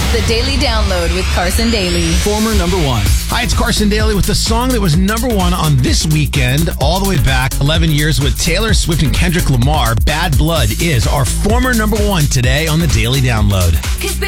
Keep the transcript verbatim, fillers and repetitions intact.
The Daily Download with Carson Daly. Former number one. Hi, it's Carson Daly with the song that was number one on this weekend, all the way back eleven years with Taylor Swift and Kendrick Lamar. Bad Blood is our former number one today on the Daily Download.